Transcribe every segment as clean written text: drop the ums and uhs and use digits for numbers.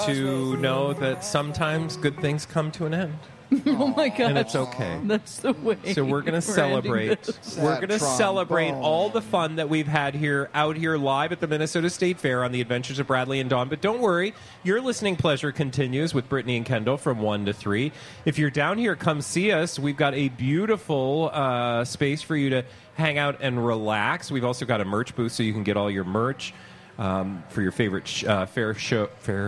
to know that sometimes good things come to an end. Oh my God! And it's okay. That's the way. So we're going to celebrate. We're going to celebrate all the fun that we've had out here live at the Minnesota State Fair on the Adventures of Bradley and Dawn. But don't worry, your listening pleasure continues with Brittany and Kendall from 1 to 3. If you're down here, come see us. We've got a beautiful space for you to hang out and relax. We've also got a merch booth so you can get all your merch. For your favorite Fairchild,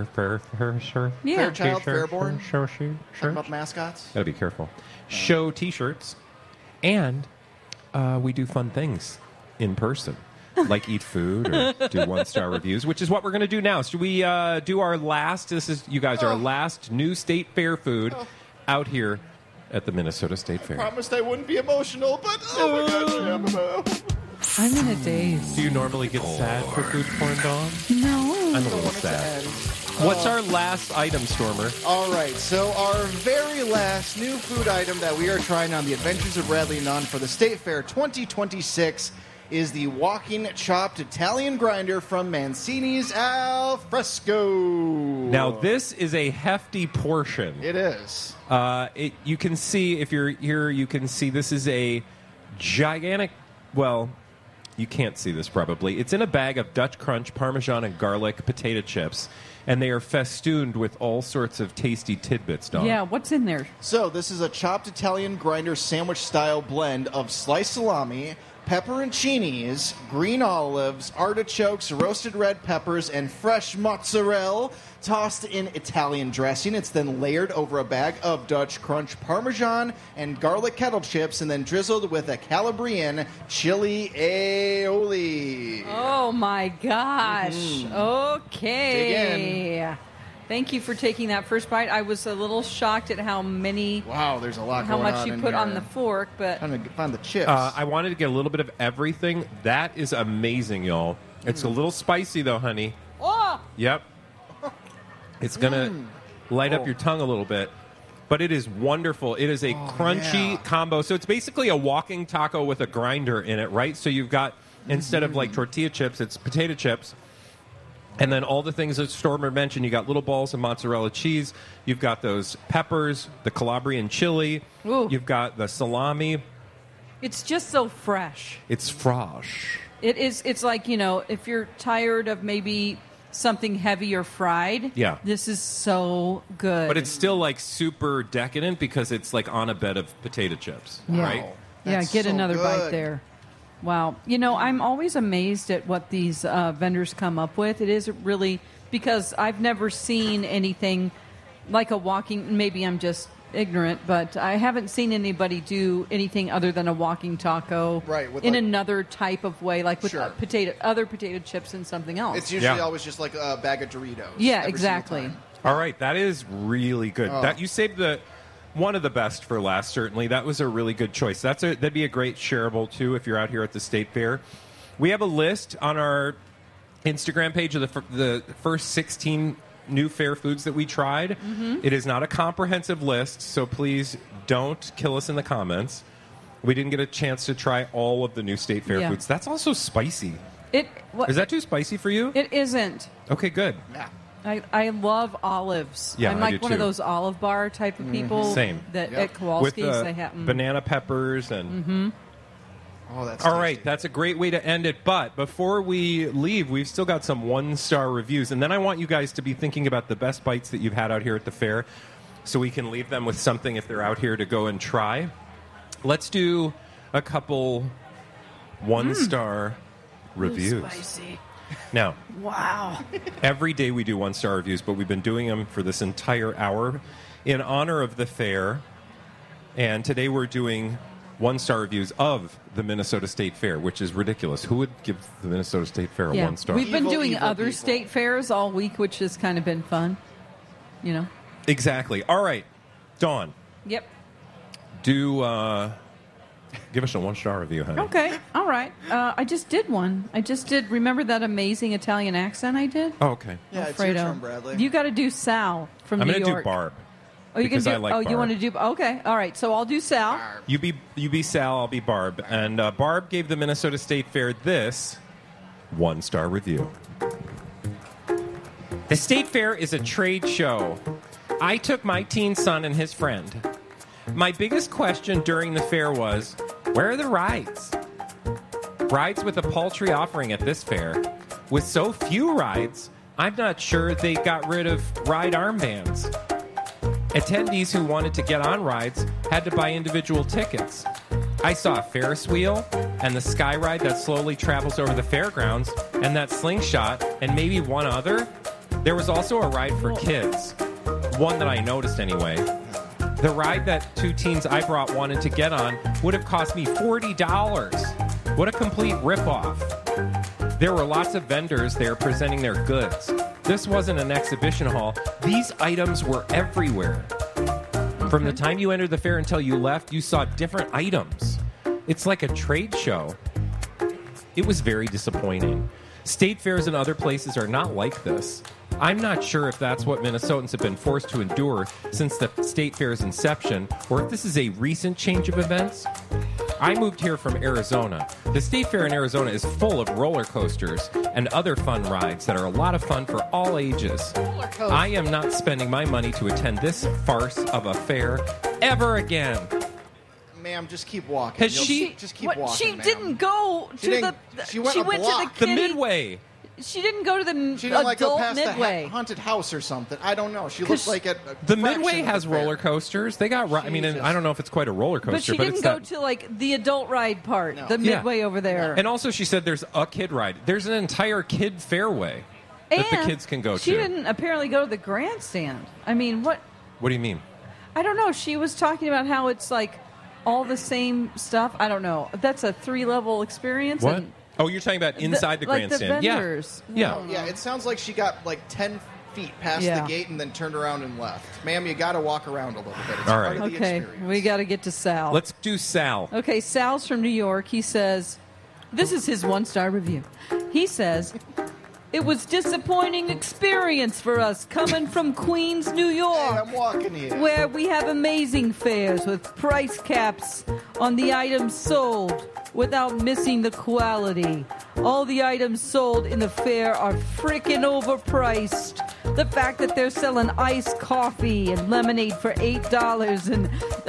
Fairborn. Show. About mascots. Gotta be careful. Show T-shirts, and we do fun things in person, like eat food or do 1-star reviews, which is what we're going to do now. Should we do our last? This is our last new State Fair food out here at the Minnesota State Fair. I promised I wouldn't be emotional, but oh my gosh, I am. I'm in a daze. Do you normally get sad for food porn, Dawn? No. I'm a little sad. What's our last item, Stormer? All right, so our very last new food item that we are trying on the Adventures of Bradley and Dawn for the State Fair 2026 is the walking chopped Italian grinder from Mancini's Al Fresco. Now, this is a hefty portion. It is. You can see, if you're here, you can see this is a gigantic, well, you can't see this probably. It's in a bag of Dutch Crunch, Parmesan, and garlic potato chips, and they are festooned with all sorts of tasty tidbits, Dawn. Yeah, what's in there? So this is a chopped Italian grinder sandwich-style blend of sliced salami, pepperoncinis, green olives, artichokes, roasted red peppers, and fresh mozzarella tossed in Italian dressing. It's then layered over a bag of Dutch Crunch Parmesan and garlic kettle chips and then drizzled with a Calabrian chili aioli. Oh, my gosh. Okay. Dig in. Thank you for taking that first bite. I was a little shocked at how many... Wow, there's a lot how going on much you in put here. on the fork, but... Trying to find the chips. I wanted to get a little bit of everything. That is amazing, y'all. It's a little spicy, though, honey. Oh! Yep. It's going to light up your tongue a little bit. But it is wonderful. It is a crunchy combo. So it's basically a walking taco with a grinder in it, right? So you've got, instead of like tortilla chips, it's potato chips. And then all the things that Stormer mentioned, you got little balls of mozzarella cheese. You've got those peppers, the Calabrian chili. Ooh. You've got the salami. It's just so fresh. It's fresh. It is. It's like, if you're tired of maybe something heavy or fried, Yeah. this is so good. But it's still like super decadent because it's like on a bed of potato chips, right? Yeah, get so another bite good. there. Wow. I'm always amazed at what these vendors come up with. It is really, because I've never seen anything like a walking, maybe I'm just ignorant, but I haven't seen anybody do anything other than a walking taco in another type of way, like with other potato chips and something else. It's usually always just like a bag of Doritos. Yeah, every exactly. single time. All right, that is really good. That you saved one of the best for last. Certainly, that was a really good choice. That'd be a great shareable too if you're out here at the State Fair. We have a list on our Instagram page of the first 16 new fair foods that we tried. Mm-hmm. It is not a comprehensive list, so please don't kill us in the comments. We didn't get a chance to try all of the new State Fair foods. That's also spicy. Is that too spicy for you? It isn't. Okay, good. Yeah. I love olives. Yeah, I'm I like do one of too. those olive bar type of people. Same. That Yep. at Kowalski's With they have. banana peppers and... Oh, that's All tasty. right, that's a great way to end it. But before we leave, we've still got some 1-star reviews. And then I want you guys to be thinking about the best bites that you've had out here at the fair so we can leave them with something if they're out here to go and try. Let's do a couple 1-star reviews. Spicy. Now, Wow. every day we do 1-star reviews, but we've been doing them for this entire hour in honor of the fair. And today we're doing 1-star reviews of the Minnesota State Fair, which is ridiculous. Who would give the Minnesota State Fair a 1-star? We've been Evil, doing evil other people. state fairs all week, which has kind of been fun. Exactly. All right, Dawn, Yep. do give us a 1-star review, honey. Okay. All right. I just did one. Remember that amazing Italian accent I did? Oh, okay. Yeah, it's your Alfredo. turn, Bradley. You got to do Sal from I'm New going to do York. Barb. Oh, you because can do. I like you Barb. want to do? Okay. All right. So I'll do Sal. You be Sal, I'll be Barb. And Barb gave the Minnesota State Fair this 1-star review. The State Fair is a trade show. I took my teen son and his friend. My biggest question during the fair was, where are the rides? Rides with a paltry offering at this fair. With so few rides, I'm not sure they got rid of ride armbands. Attendees who wanted to get on rides had to buy individual tickets. I saw a Ferris wheel and the sky ride that slowly travels over the fairgrounds and that slingshot and maybe one other. There was also a ride for kids. One that I noticed anyway. The ride that two teens I brought wanted to get on would have cost me $40. What a complete ripoff. There were lots of vendors there presenting their goods. This wasn't an exhibition hall. These items were everywhere. From the time you entered the fair until you left, you saw different items. It's like a trade show. It was very disappointing. State fairs and other places are not like this. I'm not sure if that's what Minnesotans have been forced to endure since the state fair's inception, or if this is a recent change of events. I moved here from Arizona. The state fair in Arizona is full of roller coasters and other fun rides that are a lot of fun for all ages. I am not spending my money to attend this farce of a fair ever again. Ma'am, just keep walking. Has she just keep walking? She ma'am. didn't go to the. She went a block. The Midway. She didn't go to the She didn't like go adult past Midway. the haunted house or something. I don't know. She looks like a The fraction Midway of has the fair. roller coasters. They got. I mean, and I don't know if it's quite a roller coaster, But she but didn't it's go that. to like the adult ride part, No. the Yeah. Midway over there. And also, she said there's a kid ride. There's an entire kid fairway that the And kids can go she to. didn't apparently go to the grandstand. I mean, what? What do you mean? I don't know. She was talking about how it's like all the same stuff. I don't know. That's a 3-level experience. What? And Oh, you're talking about inside the like grandstand. the vendors. Yeah. Oh, yeah, it sounds like she got like 10 feet past Yeah. the gate and then turned around and left. Ma'am, you got to walk around a little bit. It's All part right. of the Okay, experience. we got to get to Sal. Let's do Sal. Okay, Sal's from New York. He says, this is his 1-star review. He says, it was disappointing experience for us coming from Queens, New Hey, York, I'm walking here. where we have amazing fairs with price caps on the items sold without missing the quality. All the items sold in the fair are freaking overpriced. The fact that they're selling iced coffee and lemonade for $8 and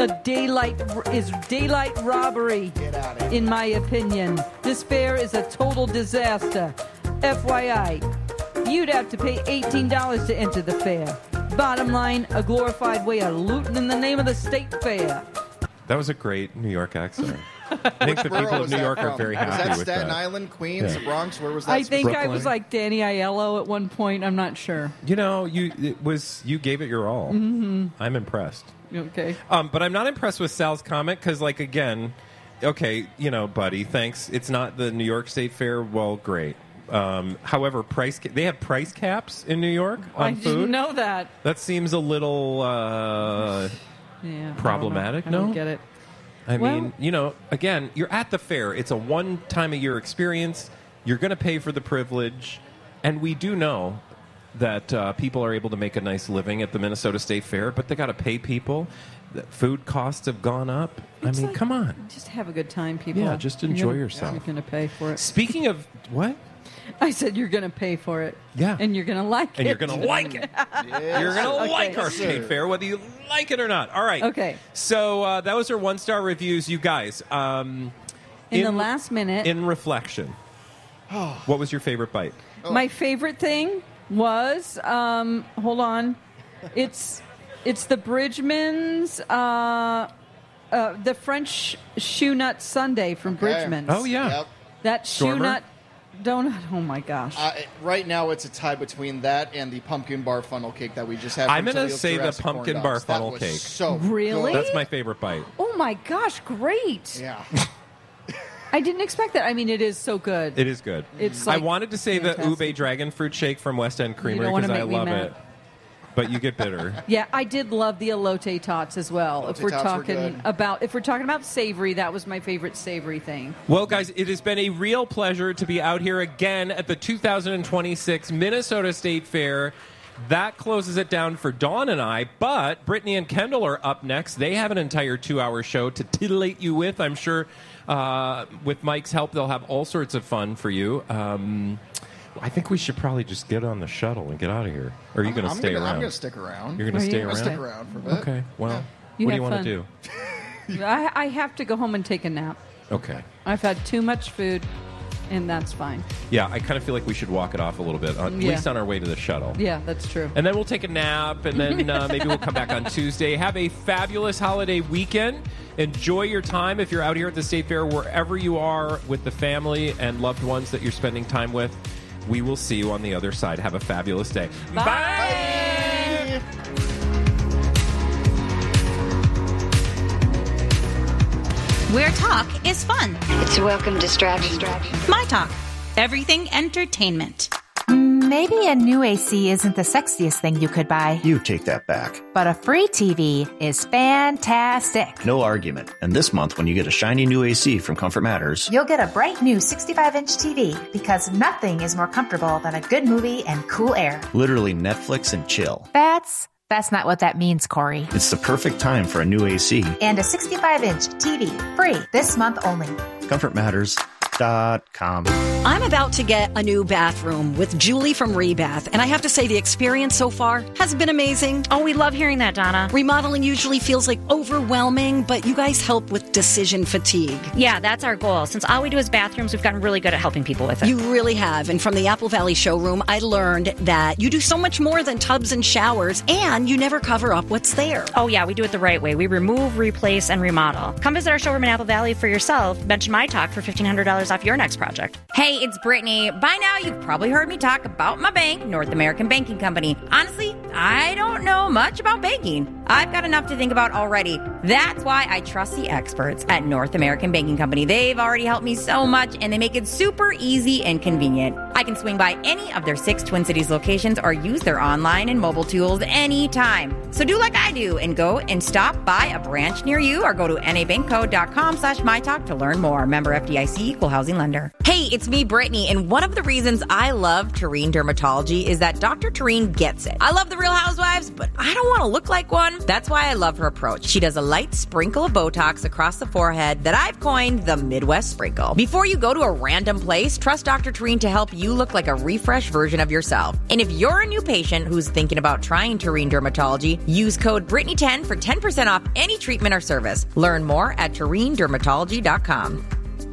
is daylight robbery, Get out of here. in my opinion. This fair is a total disaster. FYI, you'd have to pay $18 to enter the fair. Bottom line, a glorified way of looting in the name of the state fair. That was a great New York accent. I think the Borough people of was New that York are from? very Was happy that with Staten that. Island, Queens, Yeah. the Bronx? Where was that? I think I Brooklyn. was like Danny Aiello at one point. I'm not sure. You know, you gave it your all. Mm-hmm. I'm impressed. Okay. But I'm not impressed with Sal's comment because, like, again, okay, you know, buddy, thanks. It's not the New York State Fair. Well, great. However, they have price caps in New York on I food. didn't know that. That seems a little Yeah, problematic, I don't no? get it. I Well- mean, you know, again, you're at the fair. It's a one-time-a-year experience. You're going to pay for the privilege. And we do know that people are able to make a nice living at the Minnesota State Fair, but they got to pay people. The food costs have gone up. It's I mean, like- come on. Just have a good time, people. Yeah, just enjoy You're gonna- yourself. You're going to pay for it. Speaking of what? I said you're going to pay for it. Yeah. And you're going to like it. And you're going to like it. Yes. You're going to Okay. like our Yes, state sir. fair, whether you like it or not. All right. Okay. So that was our 1-star reviews, you guys. In the last minute, In reflection, what was your favorite bite? my favorite thing was, hold on, it's the Bridgman's, the French shoe nut sundae from Okay. Bridgman's. Oh, yeah. Yep. That shoe Stormer? nut donut. Oh my gosh. Right now, it's a tie between that and the pumpkin bar funnel cake that we just had. I'm from gonna Toledo's say the Jurassic Corn pumpkin Dogs. bar That funnel was cake. So Really? good. That's my favorite bite. Oh my gosh, great. Yeah. I didn't expect that. I mean, it is so good. It is good. It's I like wanted to say the fantastic. Ube Dragon Fruit Shake from West End Creamery don't wanna because I make me love mad. it. But you get bitter. Yeah, I did love the elote tots as well. Elote tots were good. If we're talking about savory, that was my favorite savory thing. Well, guys, it has been a real pleasure to be out here again at the 2026 Minnesota State Fair. That closes it down for Dawn and I, but Brittany and Kendall are up next. They have an entire 2-hour show to titillate you with. I'm sure with Mike's help, they'll have all sorts of fun for you. I think we should probably just get on the shuttle and get out of here. Or are you going to stay around? I'm going to stick around. You're going to stay around? I'll stick around for a bit. Okay. Well, You what do have you want fun. to do? I have to go home and take a nap. Okay. I've had too much food, and that's fine. Yeah, I kind of feel like we should walk it off a little bit, at least on our way to the shuttle. Yeah, that's true. And then we'll take a nap, and then maybe we'll come back on Tuesday. Have a fabulous holiday weekend. Enjoy your time if you're out here at the State Fair, wherever you are with the family and loved ones that you're spending time with. We will see you on the other side. Have a fabulous day. Bye. Bye. Where talk is fun. It's a welcome distraction. My Talk. Everything entertainment. Maybe a new AC isn't the sexiest thing you could buy, You take that back. but a free TV is fantastic. No argument. And this month, when you get a shiny new AC from Comfort Matters, You'll get a bright new 65-inch TV because nothing is more comfortable than a good movie and cool air. literally Netflix and chill. That's not what that means, Corey. It's the perfect time for a new AC. And a 65-inch TV, free this month only. ComfortMatters.com. I'm about to get a new bathroom with Julie from Rebath, and I have to say the experience so far has been amazing. Oh, we love hearing that, Donna. Remodeling usually feels like overwhelming, but you guys help with decision fatigue. Yeah, that's our goal. Since all we do is bathrooms, we've gotten really good at helping people with it. You really have. And from the Apple Valley showroom, I learned that you do so much more than tubs and showers, and you never cover up what's there. Oh, yeah, we do it the right way. We remove, replace, and remodel. Come visit our showroom in Apple Valley for yourself. Mention My Talk for $1,500 off your next project. Hey, it's Brittany. By now, you've probably heard me talk about my bank, North American Banking Company. Honestly, I don't know much about banking. I've got enough to think about already. That's why I trust the experts at North American Banking Company. They've already helped me so much, and they make it super easy and convenient. I can swing by any of their 6 Twin Cities locations or use their online and mobile tools anytime. So do like I do and go and stop by a branch near you or go to nabankco.com/mytalk to learn more. Member FDIC, equal housing lender. Hey, it's me, Brittany, and one of the reasons I love Tureen Dermatology is that Dr. Tureen gets it. I love the Real Housewives, but I don't want to look like one. That's why I love her approach. She does a light sprinkle of Botox across the forehead that I've coined the Midwest Sprinkle. Before you go to a random place, trust Dr. Tureen to help you look like a refreshed version of yourself. And if you're a new patient who's thinking about trying Tureen Dermatology, use code Brittany10 for 10% off any treatment or service. Learn more at TureenDermatology.com.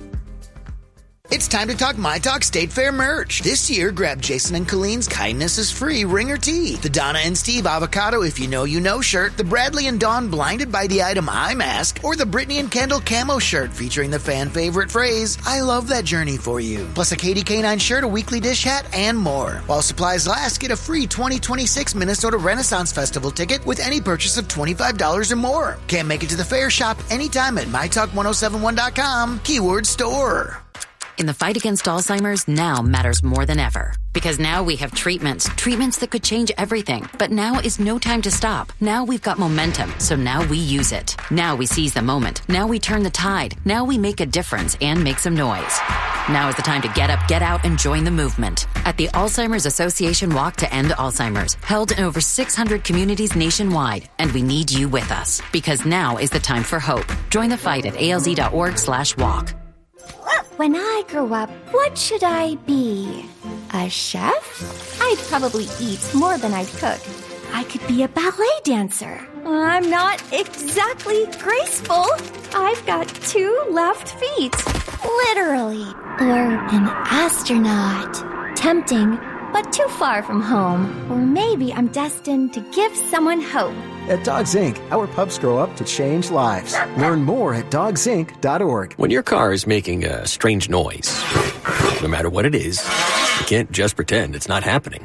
It's time to talk My Talk State Fair merch. This year, grab Jason and Colleen's Kindness is Free Ringer Tee, the Donna and Steve Avocado If You Know You Know shirt, the Bradley and Dawn Blinded by the Item Eye Mask, or the Brittany and Kendall Camo shirt featuring the fan favorite phrase, I love that journey for you. Plus a Katie K9 shirt, a weekly dish hat, and more. While supplies last, get a free 2026 Minnesota Renaissance Festival ticket with any purchase of $25 or more. Can't make it to the fair? Shop anytime at mytalk1071.com, keyword store. In the fight against Alzheimer's, now matters more than ever. Because now we have treatments that could change everything. But now is no time to stop. Now we've got momentum, so now we use it. Now we seize the moment. Now we turn the tide. Now we make a difference and make some noise. Now is the time to get up, get out, and join the movement. At the Alzheimer's Association Walk to End Alzheimer's, held in over 600 communities nationwide. And we need you with us. Because now is the time for hope. Join the fight at alz.org/walk. When I grow up, what should I be? A chef? I'd probably eat more than I'd cook. I could be a ballet dancer. I'm not exactly graceful. I've got 2 left feet. Literally. Or an astronaut. Tempting, but too far from home. Or maybe I'm destined to give someone hope. At Dogs Inc., our pups grow up to change lives. Learn more at dogsinc.org. When your car is making a strange noise, no matter what it is, you can't just pretend it's not happening.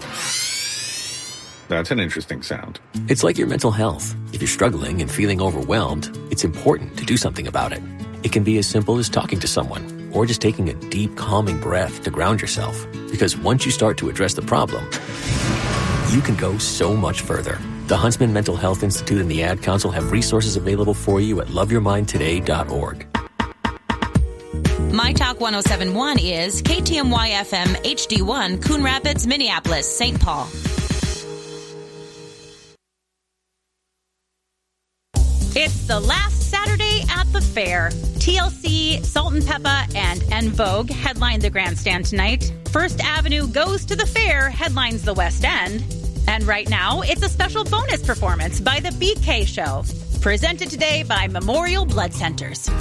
That's an interesting sound. It's like your mental health. If you're struggling and feeling overwhelmed, it's important to do something about it. It can be as simple as talking to someone or just taking a deep, calming breath to ground yourself. Because once you start to address the problem, you can go so much further. The Huntsman Mental Health Institute and the Ad Council have resources available for you at loveyourmindtoday.org. My Talk 1071 is KTMY FM HD1, Coon Rapids, Minneapolis, St. Paul. It's the last Saturday at the fair. TLC, Salt and Peppa, and En Vogue headline the grandstand tonight. First Avenue Goes to the Fair headlines the West End. And right now, it's a special bonus performance by The BK Show. Presented today by Memorial Blood Centers.